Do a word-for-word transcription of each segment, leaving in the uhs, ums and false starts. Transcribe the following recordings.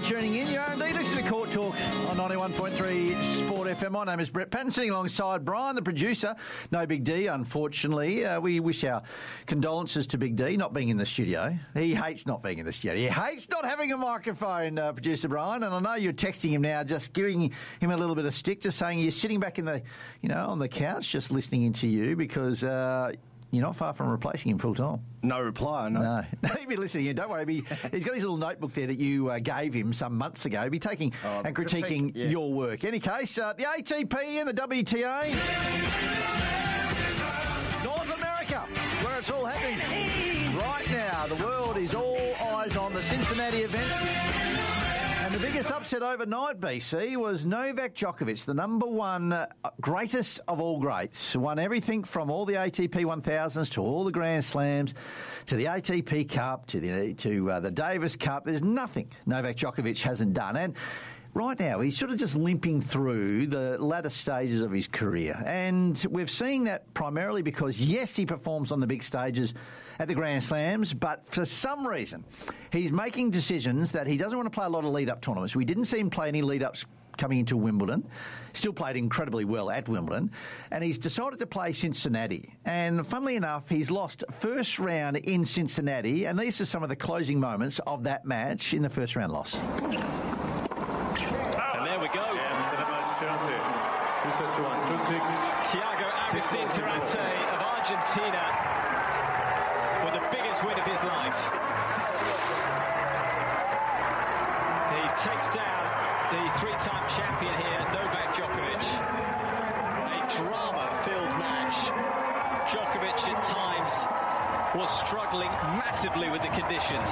tuning in. You are indeed listening to Court Talk on ninety-one point three Sport F M. My name is Brett Patton, sitting alongside Brian, the producer. No Big D, unfortunately. Uh, we wish our condolences to Big D not being in the studio. He hates not being in the studio. He hates not having a microphone, uh, producer Brian. And I know you're texting him now, just giving him a little bit of stick, just saying you're sitting back in the, you know, on the couch, just listening into you because uh, you're not far from replacing him full time. No reply, no. No. No, he'll be listening. Don't worry. He, he's got his little notebook there that you uh, gave him some months ago. He'll be taking oh, and critiquing critique, yeah. your work. Any case, uh, the A T P and the W T A. North America, where it's all happening. Right now, the world is all eyes on the Cincinnati event. And the biggest upset overnight, B C, was Novak Djokovic, the number one uh, greatest of all greats. Won everything from all the A T P one thousands to all the Grand Slams to the A T P Cup to the to uh, the Davis Cup. There's nothing Novak Djokovic hasn't done. And right now, he's sort of just limping through the latter stages of his career. And we're seeing that primarily because, yes, he performs on the big stages at the Grand Slams, but for some reason, he's making decisions that he doesn't want to play a lot of lead-up tournaments. We didn't see him play any lead-ups coming into Wimbledon. Still played incredibly well at Wimbledon. And he's decided to play Cincinnati. And funnily enough, he's lost first round in Cincinnati. And these are some of the closing moments of that match in the first round loss. And there we go. Thiago Agustin Tirante of Argentina with the biggest win of his life. He takes down the three-time champion here, Novak Djokovic. A drama-filled match. Djokovic at times was struggling massively with the conditions.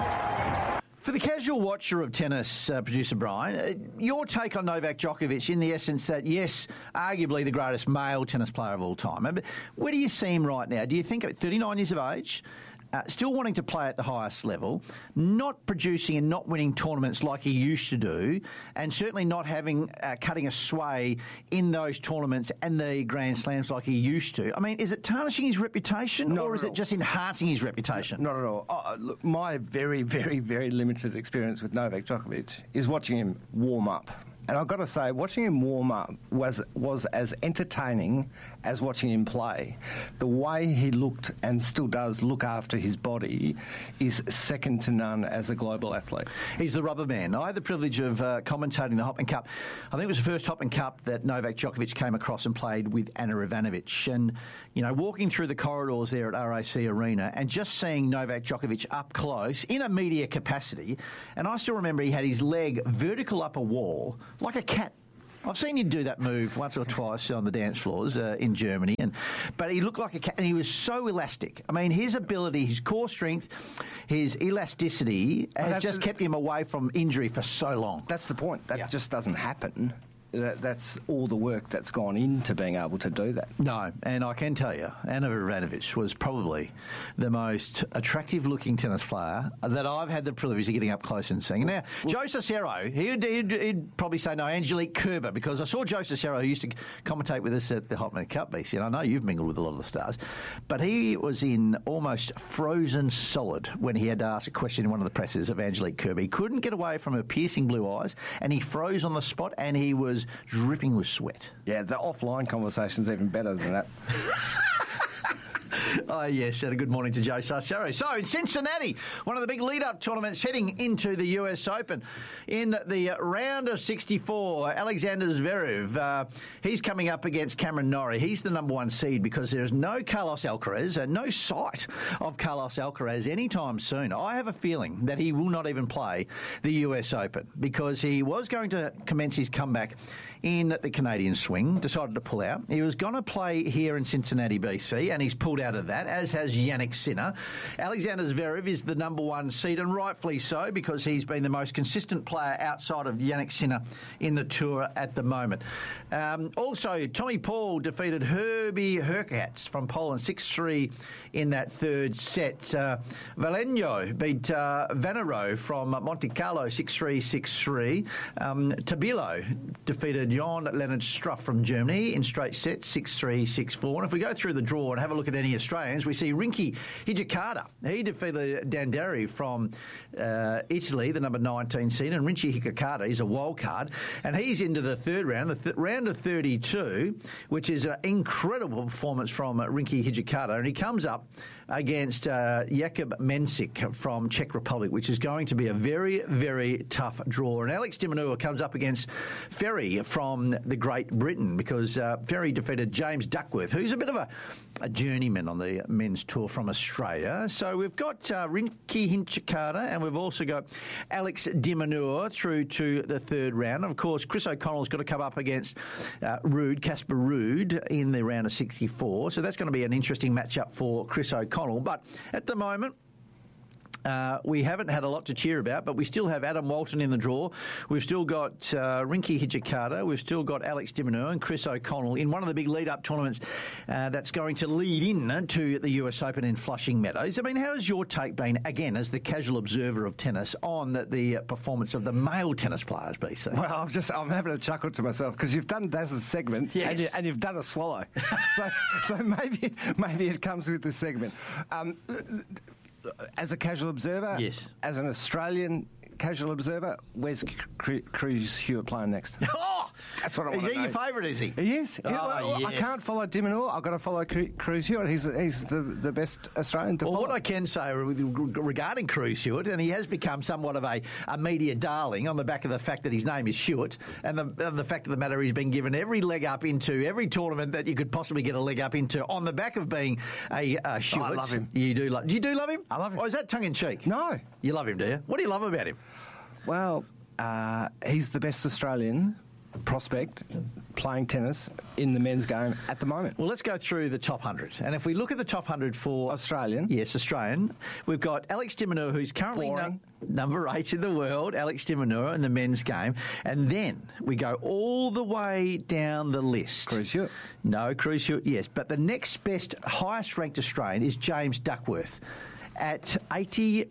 For the casual watcher of tennis, uh, producer Brian, uh, your take on Novak Djokovic in the essence that, yes, arguably the greatest male tennis player of all time. But where do you see him right now? Do you think at thirty-nine years of age, uh, still wanting to play at the highest level, not producing and not winning tournaments like he used to do, and certainly not having uh, cutting a sway in those tournaments and the Grand Slams like he used to? I mean, is it tarnishing his reputation Not or is it just enhancing his reputation? Not at all. Oh, look, my very, very, very limited experience with Novak Djokovic is watching him warm up. And I've got to say, watching him warm up was was as entertaining as watching him play. The way he looked and still does look after his body is second to none as a global athlete. He's the rubber man. I had the privilege of uh, commentating the Hopman Cup. I think it was the first Hopman Cup that Novak Djokovic came across and played with Ana Ivanovic. And, you know, walking through the corridors there at R A C Arena and just seeing Novak Djokovic up close in a media capacity, and I still remember he had his leg vertical up a wall, like a cat. I've seen you do that move once or twice on the dance floors uh, in Germany, and but he looked like a cat, and he was so elastic. I mean, his ability, his core strength, his elasticity oh, has just kept him away from injury for so long. That's the point. That yeah. just doesn't happen. That, that's all the work that's gone into being able to do that. No, and I can tell you, Ana Ivanovic was probably the most attractive-looking tennis player that I've had the privilege of getting up close and seeing. Now, well, Joe Cicero, he'd, he'd, he'd probably say no, Angelique Kerber, because I saw Joe Cicero, who used to commentate with us at the Hopman Cup, B C, and I know you've mingled with a lot of the stars, but he was in almost frozen solid when he had to ask a question in one of the presses of Angelique Kerber. He couldn't get away from her piercing blue eyes, and he froze on the spot, and he was dripping with sweat. Yeah, the offline conversation's even better than that. Oh, yes, and a good morning to Joe Cicero. So, in Cincinnati, one of the big lead-up tournaments heading into the U S Open. In the round of sixty-four, Alexander Zverev, uh, he's coming up against Cameron Norrie. He's the number one seed because there's no Carlos Alcaraz, and no sight of Carlos Alcaraz anytime soon. I have a feeling that he will not even play the U S Open because he was going to commence his comeback in the Canadian swing, decided to pull out. He was going to play here in Cincinnati, B C, and he's pulled out of that, as has Jannik Sinner. Alexander Zverev is the number one seed, and rightfully so, because he's been the most consistent player outside of Jannik Sinner in the tour at the moment. Um, also, Tommy Paul defeated Herbie Hurkacz from Poland six three in that third set. Uh, Valeno beat uh, Vanero from Monte Carlo six three, six three. Um, Tabilo defeated Jan Leonard Struff from Germany in straight sets, six three, six four. And if we go through the draw and have a look at any any Australians, we see Rinky Hijikata. He defeated Dandari from uh, Italy, the number nineteen seed, and Rinky Hijikata is a wild card, and he's into the third round, the th- round of thirty-two, which is an incredible performance from uh, Rinky Hijikata, and he comes up against uh, Jakub Mensik from Czech Republic, which is going to be a very, very tough draw. And Alex de Minaur comes up against Ferry from the Great Britain, because uh, Ferry defeated James Duckworth, who's a bit of a, a journeyman on the men's tour from Australia. So we've got uh, Rinky Hijikata, and we've also got Alex de Minaur through to the third round. And of course, Chris O'Connell's got to come up against uh, Ruud, Casper Ruud, in the round of sixty-four. So that's going to be an interesting matchup for Chris O'Connell. But at the moment, Uh, we haven't had a lot to cheer about, but we still have Adam Walton in the draw. We've still got uh, Rinky Hijikata. We've still got Alex de Minaur and Chris O'Connell in one of the big lead-up tournaments uh, that's going to lead in to the U S Open in Flushing Meadows. I mean, how has your take been, again, as the casual observer of tennis, on the, the performance of the male tennis players, B C? Well, I'm just I'm having a chuckle to myself because you've done Daz's segment, yes. and, you, and you've done a swallow. so so maybe maybe it comes with this segment. Um, As a casual observer, yes. As an Australian casual observer, where's Chris Hewitt playing next? Oh, that's what I is want to he know. your favourite? Is he? He is. Oh, well, yeah. I can't follow de Minaur. I've got to follow Cruz Hewitt. He's he's the, the best Australian to well, follow. what I can say regarding Cruz Hewitt, and he has become somewhat of a, a media darling on the back of the fact that his name is Hewitt, and the, and the fact of the matter, he's been given every leg up into every tournament that you could possibly get a leg up into on the back of being a, a Hewitt. Oh, I love him. You do love. You do love him? I love him. Or is that tongue in cheek? No, you love him, do you? What do you love about him? Well, uh, he's the best Australian prospect playing tennis in the men's game at the moment. Well, let's go through the top one hundred. And if we look at the top one hundred for... Australian. Yes, Australian. We've got Alex de Minaur, who's currently no, number eight in the world, Alex de Minaur in the men's game. And then we go all the way down the list. Cruz Hewitt. No, Cruz Hewitt, yes. But the next best, highest ranked Australian is James Duckworth at eighty...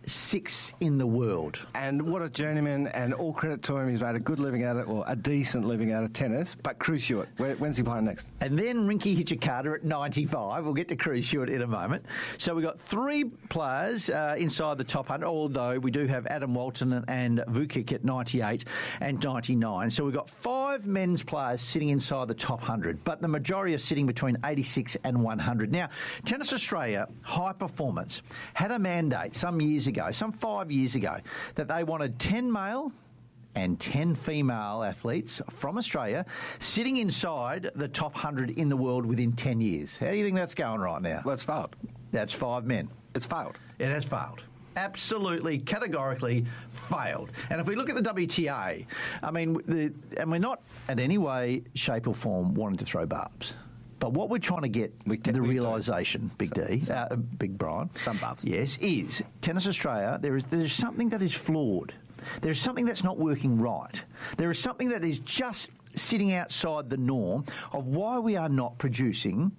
six in the world. And what a journeyman, and all credit to him. He's made a good living out of, or a decent living out of tennis. But Cruz Hewitt, where, when's he playing next? And then Rinky Hijikata at ninety-five. We'll get to Cruz Hewitt in a moment. So we've got three players uh, inside the top one hundred, although we do have Adam Walton and, and Vukic at ninety-eight and ninety-nine. So we've got five men's players sitting inside the top one hundred, but the majority are sitting between eighty-six and one hundred. Now, Tennis Australia, High Performance, had a mandate some years ago, some five years ago, that they wanted ten male and ten female athletes from Australia sitting inside the top one hundred in the world within ten years. How do you think that's going right now? Well, it's failed. That's five men. It's failed. It has failed. Absolutely, categorically failed. And if we look at the W T A, I mean, the, and we're not in any way, shape or form wanting to throw barbs. But what we're trying to get, we get the Big realisation, Big some, D, some. Uh, Big Brian, some barbs, yes, is Tennis Australia. There is there's something that is flawed. There is something that's not working right. There is something that is just sitting outside the norm of why we are not producing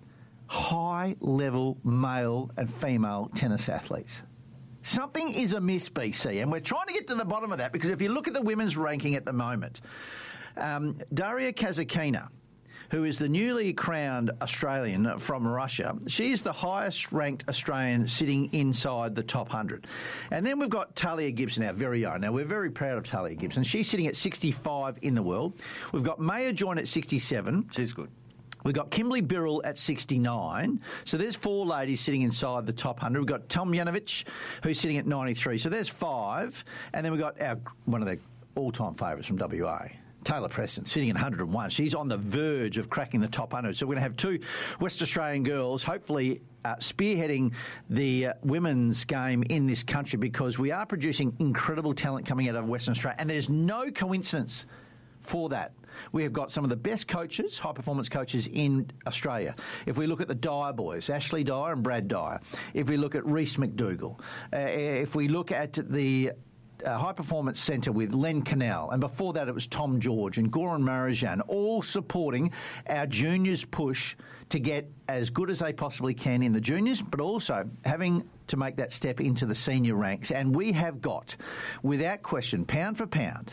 high-level male and female tennis athletes. Something is amiss, B C, and we're trying to get to the bottom of that, because if you look at the women's ranking at the moment, um, Daria Kasatkina, who is the newly crowned Australian from Russia, she is the highest ranked Australian sitting inside the top one hundred. And then we've got Talia Gibson, our very own. Now, we're very proud of Talia Gibson. She's sitting at sixty-five in the world. We've got Maya Join at sixty-seven. She's good. We've got Kimberly Birrell at sixty-nine. So there's four ladies sitting inside the top one hundred. We've got Tomljanovic, who's sitting at ninety-three. So there's five. And then we've got our one of the all-time favourites from W A, Taylor Preston, sitting at one hundred and one. She's on the verge of cracking the top one hundred. So we're going to have two West Australian girls, hopefully uh, spearheading the uh, women's game in this country, because we are producing incredible talent coming out of Western Australia. And there's no coincidence for that. We have got some of the best coaches, high-performance coaches in Australia. If we look at the Dyer boys, Ashley Dyer and Brad Dyer. If we look at Reece McDougall. Uh, if we look at the Uh, High Performance Centre with Len Canal, and before that it was Tom George and Goran Marozsan, all supporting our juniors push to get as good as they possibly can in the juniors, but also having to make that step into the senior ranks. And we have got, without question, pound for pound,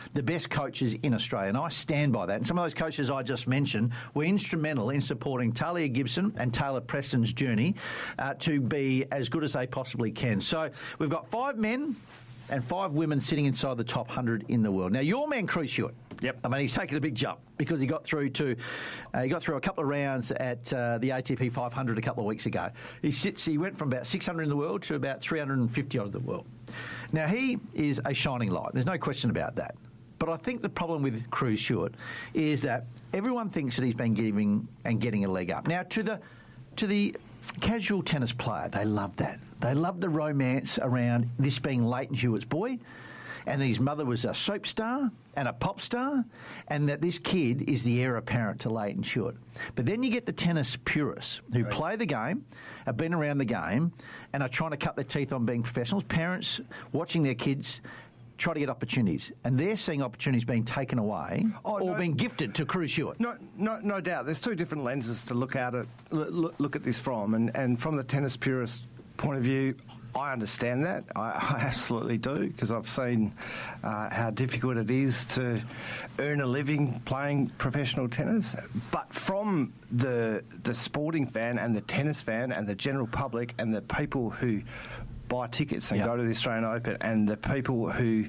the best coaches in Australia, and I stand by that. And some of those coaches I just mentioned were instrumental in supporting Talia Gibson and Taylor Preston's journey uh, to be as good as they possibly can. So we've got five men and five women sitting inside the top one hundred in the world. Now, your man, Chris Hewitt. Yep. I mean, he's taken a big jump because he got through to uh, he got through a couple of rounds at uh, the A T P five hundred a couple of weeks ago. He sits. He went from about six hundred in the world to about three hundred fifty odd in the world. Now, he is a shining light. There's no question about that. But I think the problem with Chris Hewitt is that everyone thinks that he's been giving and getting a leg up. Now, to the to the casual tennis player, they love that. They love the romance around this being Leighton Hewitt's boy, and that his mother was a soap star and a pop star, and that this kid is the heir apparent to Leighton Hewitt. But then you get the tennis purists who right. play the game, have been around the game, and are trying to cut their teeth on being professionals, parents watching their kids try to get opportunities, and they're seeing opportunities being taken away oh, or no, being gifted to Chris Hewitt. No, no, no doubt. There's two different lenses to look at it, look, look at this from, and, and from the tennis purist point of view, I understand that. I, I absolutely do, because I've seen uh, how difficult it is to earn a living playing professional tennis. But from the the sporting fan and the tennis fan and the general public and the people who buy tickets and yep. go to the Australian Open, and the people who,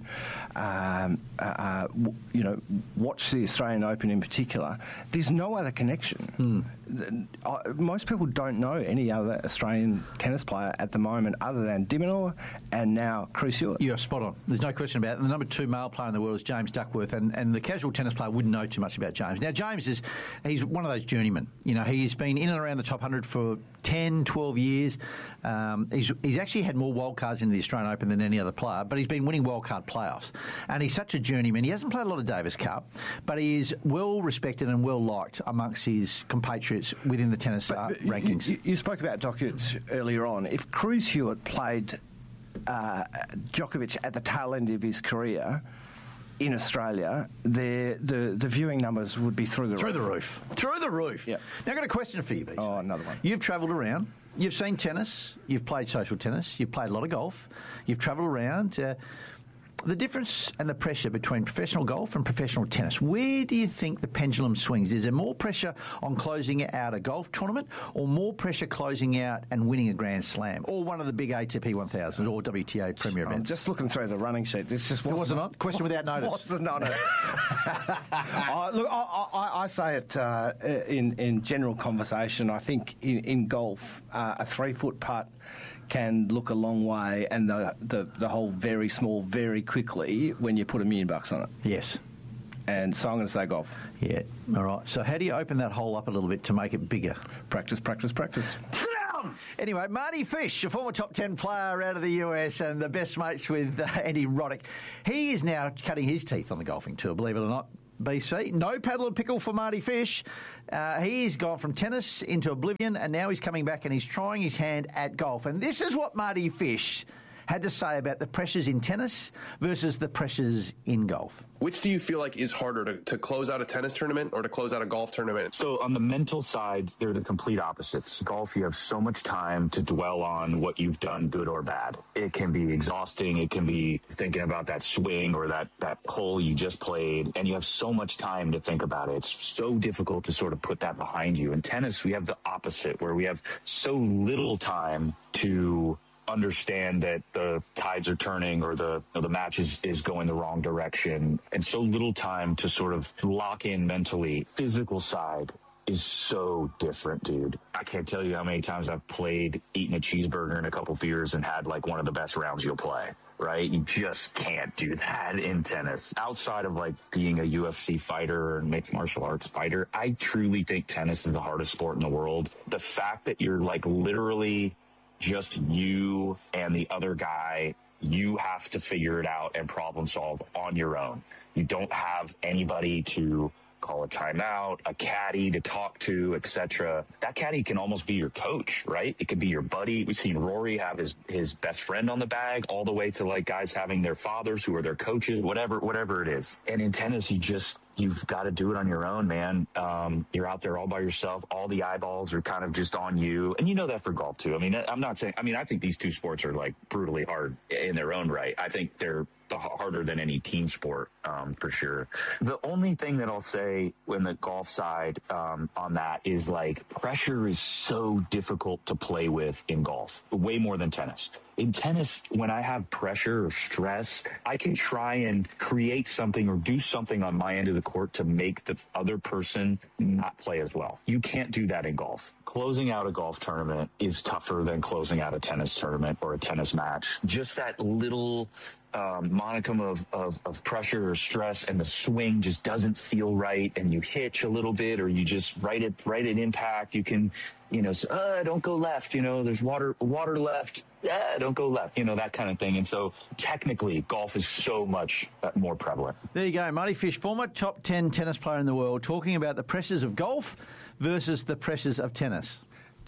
um, uh, uh, w- you know, watch the Australian Open in particular, there's no other connection. Mm. I, most people don't know any other Australian tennis player at the moment other than de Minaur and now Chris Hewitt. You're spot on. There's no question about it. The number two male player in the world is James Duckworth, and, and the casual tennis player wouldn't know too much about James. Now, James is he's one of those journeymen. You know, he's been in and around the top one hundred for ten, twelve years. Um, he's, he's actually had more wildcards in the Australian Open than any other player, but he's been winning wildcard playoffs. And he's such a journeyman. He hasn't played a lot of Davis Cup, but he is well respected and well liked amongst his compatriots within the tennis uh, rankings. You, you spoke about Djokovic earlier on. If Chris Hewitt played uh, Djokovic at the tail end of his career in Australia, the, the the viewing numbers would be through the through roof. Through the roof. Through the roof. Yeah. Now, I've got a question for you, B C. Oh, another one. You've travelled around. You've seen tennis. You've played social tennis. You've played a lot of golf. You've travelled around. Uh, the difference and the pressure between professional golf and professional tennis, where do you think the pendulum swings? Is there more pressure on closing out a golf tournament, or more pressure closing out and winning a Grand Slam, or one of the big A T P one thousand or W T A Premier I'm events? just looking through the running sheet. This just wasn't, wasn't on. Question without notice. Wasn't on it. I, look, I, I, I say it uh, in in general conversation. I think in, in golf, uh, a three foot putt can look a long way, and the, the the whole very small very quickly when you put a million bucks on it. Yes. And so I'm going to say golf. Yeah. All right. So how do you open that hole up a little bit to make it bigger? Practice, practice, practice. Anyway, Mardy Fish, a former top ten player out of the U S and the best mates with uh, Andy Roddick, he is now cutting his teeth on the golfing tour, believe it or not. B C. No paddle and pickle for Mardy Fish. Uh, he's gone from tennis into oblivion, and now he's coming back and he's trying his hand at golf. And this is what Mardy Fish had to say about the pressures in tennis versus the pressures in golf. Which do you feel like is harder, to, to close out a tennis tournament or to close out a golf tournament? So on the mental side, they're the complete opposites. Golf, you have so much time to dwell on what you've done, good or bad. It can be exhausting. It can be thinking about that swing or that, that hole you just played, and you have so much time to think about it. It's so difficult to sort of put that behind you. In tennis, we have the opposite, where we have so little time to understand that the tides are turning or the you know, the match is, is going the wrong direction, and so little time to sort of lock in mentally. Physical side is so different, dude. I can't tell you how many times I've played, eaten a cheeseburger and a couple beers and had like one of the best rounds you'll play, right? You just can't do that in tennis. Outside of like being a U F C fighter or mixed martial arts fighter, I truly think tennis is the hardest sport in the world. The fact that you're like literally just you and the other guy, you have to figure it out and problem solve on your own. You don't have anybody to call a timeout, a caddy to talk to, et cetera. That caddy can almost be your coach, right? It could be your buddy. We've seen Rory have his, his best friend on the bag, all the way to like guys having their fathers who are their coaches, whatever, whatever it is. And in tennis, you just, you've got to do it on your own, man. Um, you're out there all by yourself. All the eyeballs are kind of just on you. And you know that for golf too. I mean, I'm not saying, I mean, I think these two sports are like brutally hard in their own right. I think they're the harder than any team sport, um, for sure. The only thing that I'll say in the golf side um, on that is like pressure is so difficult to play with in golf, way more than tennis. In tennis, when I have pressure or stress, I can try and create something or do something on my end of the court to make the other person not play as well. You can't do that in golf. Closing out a golf tournament is tougher than closing out a tennis tournament or a tennis match. Just that little um, monicum of, of, of pressure or stress, and the swing just doesn't feel right, and you hitch a little bit, or you just right at right at impact. You can, you know, say, uh, don't go left. You know, there's water water left. Uh, don't go left. You know, that kind of thing. And so technically, golf is so much uh, more prevalent. There you go, Marty Fish, former top ten tennis player in the world, talking about the pressures of golf versus the pressures of tennis.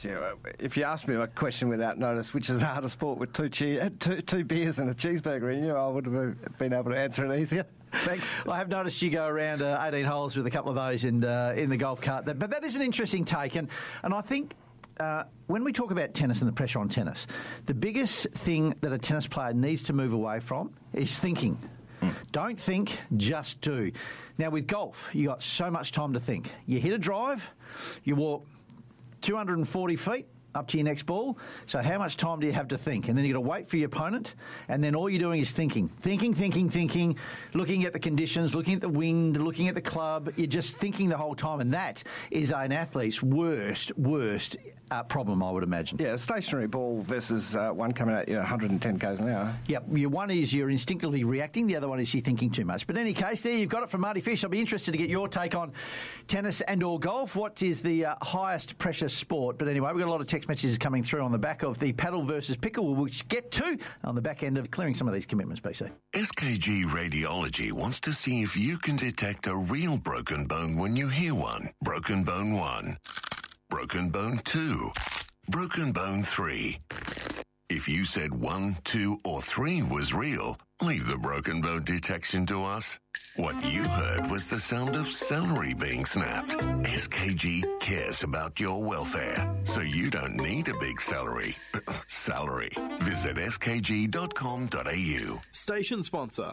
If you asked me a question without notice, which is the hardest sport with two, che- two, two beers and a cheeseburger in you, I would have been able to answer it easier. Thanks. Well, I have noticed you go around uh, eighteen holes with a couple of those in, uh, in the golf cart. But that is an interesting take. And, and I think uh, when we talk about tennis and the pressure on tennis, the biggest thing that a tennis player needs to move away from is thinking. Mm. Don't think, just do. Now, with golf, you got so much time to think. You hit a drive, you walk two hundred forty feet up to your next ball. So how much time do you have to think? And then you've got to wait for your opponent, and then all you're doing is thinking. Thinking, thinking, thinking, looking at the conditions, looking at the wind, looking at the club. You're just thinking the whole time, and that is an athlete's worst, worst uh, problem, I would imagine. Yeah, a stationary ball versus uh, one coming at you know, one hundred ten kays an hour. Yep, your one is you're instinctively reacting, the other one is you're thinking too much. But in any case, there you've got it from Marty Fish. I'll be interested to get your take on tennis and or golf. What is the uh, highest pressure sport? But anyway, we've got a lot of text messages coming through on the back of the paddle versus pickle, which get to on the back end of clearing some of these commitments, B C. S K G Radiology wants to see if you can detect a real broken bone when you hear one. Broken bone one. Broken bone two. Broken bone three. If you said one, two, or three was real, leave the broken bone detection to us. What you heard was the sound of celery being snapped. S K G cares about your welfare, so you don't need a big celery. Salary. Visit s k g dot com dot a u. Station sponsor.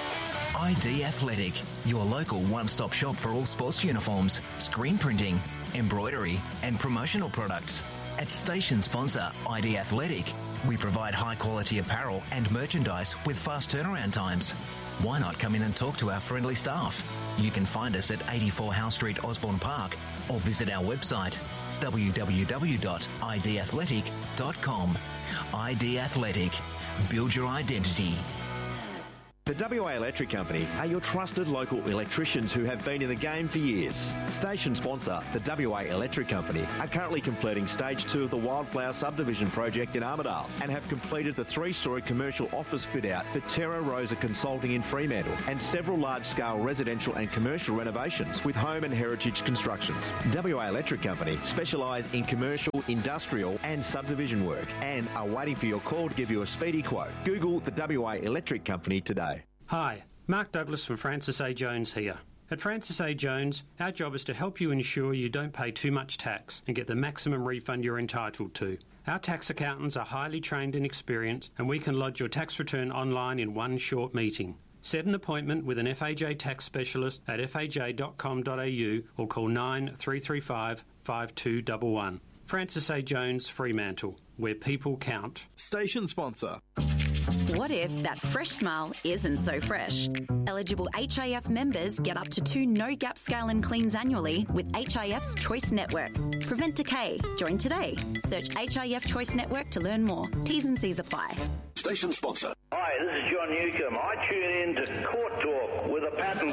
I D Athletic, your local one-stop shop for all sports uniforms, screen printing, embroidery and promotional products. At station sponsor I D Athletic, we provide high-quality apparel and merchandise with fast turnaround times. Why not come in and talk to our friendly staff? You can find us at eighty-four Howe Street, Osborne Park, or visit our website, w w w dot i d athletic dot com. I D Athletic. Build your identity. The W A Electric Company are your trusted local electricians who have been in the game for years. Station sponsor, the W A Electric Company, are currently completing stage two of the Wildflower subdivision project in Armidale and have completed the three-storey commercial office fit-out for Terra Rosa Consulting in Fremantle and several large-scale residential and commercial renovations with home and heritage constructions. W A Electric Company specialise in commercial, industrial and subdivision work and are waiting for your call to give you a speedy quote. Google the W A Electric Company today. Hi, Mark Douglas from Francis A. Jones here. At Francis A. Jones, our job is to help you ensure you don't pay too much tax and get the maximum refund you're entitled to. Our tax accountants are highly trained and experienced, and we can lodge your tax return online in one short meeting. Set an appointment with an F A J tax specialist at f a j dot com dot a u or call nine three three five, five two one one. Francis A. Jones, Fremantle, where people count. Station sponsor. What if that fresh smile isn't so fresh? Eligible H I F members get up to two no-gap scale and cleans annually with H I F's Choice Network. Prevent decay. Join today. Search H I F Choice Network to learn more. T's and C's apply. Station sponsor. Hi, this is John Newcomb. I tune